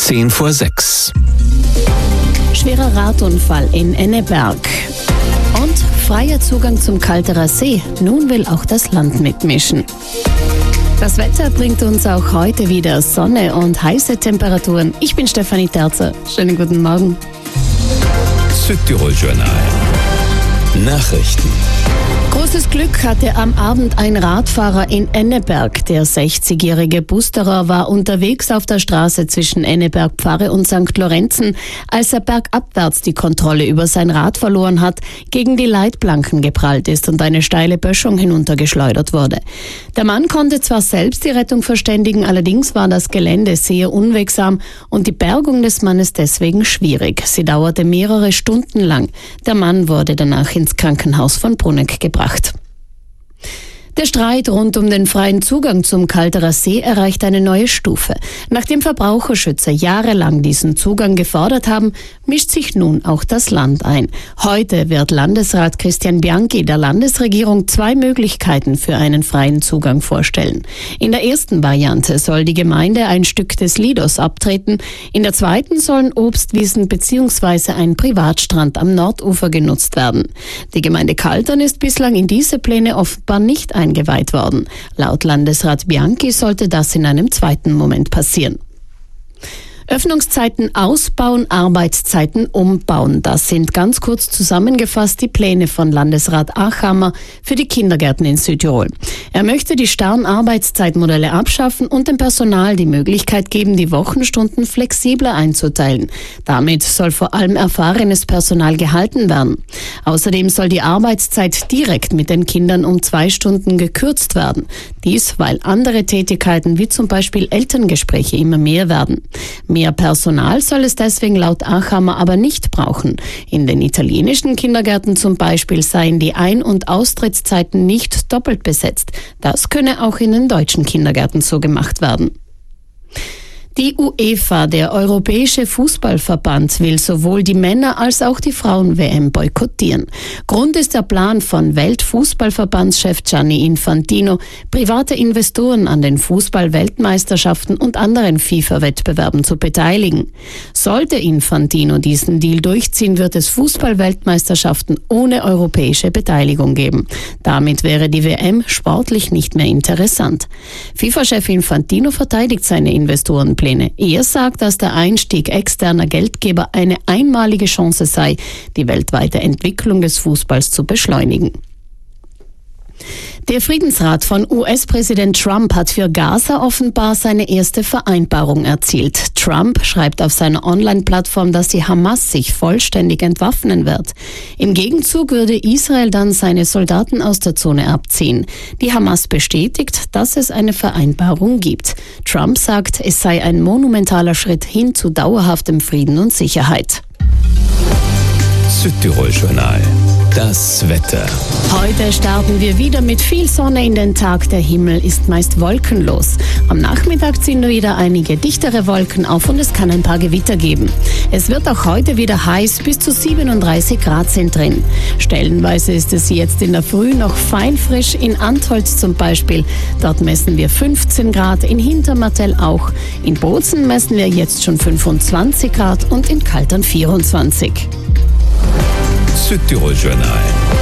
5:10. Schwerer Radunfall in Enneberg. Und freier Zugang zum Kalterer See. Nun will auch das Land mitmischen. Das Wetter bringt uns auch heute wieder Sonne und heiße Temperaturen. Ich bin Stefanie Terzer. Schönen guten Morgen. Südtirol-Journal. Nachrichten. Großes Glück hatte am Abend ein Radfahrer in Enneberg. Der 60-jährige Busterer war unterwegs auf der Straße zwischen Enneberg Pfarre und St. Lorenzen, als er bergabwärts die Kontrolle über sein Rad verloren hat, gegen die Leitplanken geprallt ist und eine steile Böschung hinuntergeschleudert wurde. Der Mann konnte zwar selbst die Rettung verständigen, allerdings war das Gelände sehr unwegsam und die Bergung des Mannes deswegen schwierig. Sie dauerte mehrere Stunden lang. Der Mann wurde danach ins Krankenhaus von Bruneck gebracht. Der Streit rund um den freien Zugang zum Kalterer See erreicht eine neue Stufe. Nachdem Verbraucherschützer jahrelang diesen Zugang gefordert haben, mischt sich nun auch das Land ein. Heute wird Landesrat Christian Bianchi der Landesregierung 2 Möglichkeiten für einen freien Zugang vorstellen. In der ersten Variante soll die Gemeinde ein Stück des Lidos abtreten. In der zweiten sollen Obstwiesen bzw. ein Privatstrand am Nordufer genutzt werden. Die Gemeinde Kaltern ist bislang in diese Pläne offenbar nicht eingeweiht worden. Laut Landesrat Bianchi sollte das in einem zweiten Moment passieren. Öffnungszeiten ausbauen, Arbeitszeiten umbauen. Das sind ganz kurz zusammengefasst die Pläne von Landesrat Achammer für die Kindergärten in Südtirol. Er möchte die starren Arbeitszeitmodelle abschaffen und dem Personal die Möglichkeit geben, die Wochenstunden flexibler einzuteilen. Damit soll vor allem erfahrenes Personal gehalten werden. Außerdem soll die Arbeitszeit direkt mit den Kindern um 2 Stunden gekürzt werden. Dies, weil andere Tätigkeiten wie zum Beispiel Elterngespräche immer mehr werden. Mehr Personal soll es deswegen laut Achammer aber nicht brauchen. In den italienischen Kindergärten zum Beispiel seien die Ein- und Austrittszeiten nicht doppelt besetzt. Das könne auch in den deutschen Kindergärten so gemacht werden. Die UEFA, der Europäische Fußballverband, will sowohl die Männer- als auch die Frauen-WM boykottieren. Grund ist der Plan von Weltfußballverbandschef Gianni Infantino, private Investoren an den Fußball-Weltmeisterschaften und anderen FIFA-Wettbewerben zu beteiligen. Sollte Infantino diesen Deal durchziehen, wird es Fußball-Weltmeisterschaften ohne europäische Beteiligung geben. Damit wäre die WM sportlich nicht mehr interessant. FIFA-Chef Infantino verteidigt seine Investorenpläne. Er sagt, dass der Einstieg externer Geldgeber eine einmalige Chance sei, die weltweite Entwicklung des Fußballs zu beschleunigen. Der Friedensrat von US-Präsident Trump hat für Gaza offenbar seine erste Vereinbarung erzielt. Trump schreibt auf seiner Online-Plattform, dass die Hamas sich vollständig entwaffnen wird. Im Gegenzug würde Israel dann seine Soldaten aus der Zone abziehen. Die Hamas bestätigt, dass es eine Vereinbarung gibt. Trump sagt, es sei ein monumentaler Schritt hin zu dauerhaftem Frieden und Sicherheit. Südtirol-Journal. Das Wetter. Heute starten wir wieder mit viel Sonne in den Tag. Der Himmel ist meist wolkenlos. Am Nachmittag ziehen wieder einige dichtere Wolken auf und es kann ein paar Gewitter geben. Es wird auch heute wieder heiß, bis zu 37 Grad sind drin. Stellenweise ist es jetzt in der Früh noch feinfrisch, in Antholz zum Beispiel. Dort messen wir 15 Grad, in Hintermartell auch. In Bozen messen wir jetzt schon 25 Grad und in Kaltern 24. Südtirol-Journal.